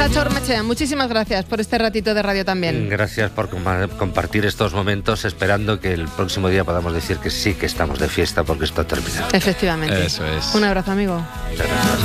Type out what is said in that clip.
Nacho Ormachea, muchísimas gracias por este ratito de radio también. Gracias por compartir estos momentos, esperando que el próximo día podamos decir que sí que estamos de fiesta porque esto ha terminado. Efectivamente. Eso es. Un abrazo, amigo. Muchas gracias.